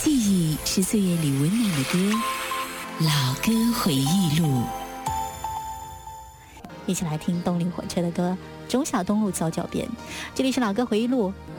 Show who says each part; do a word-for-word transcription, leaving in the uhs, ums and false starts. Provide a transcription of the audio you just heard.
Speaker 1: 记忆是岁月里温暖的歌，老歌回忆录。
Speaker 2: 一起来听动力火车的歌《忠孝东路走九遍》。这里是老歌回忆录，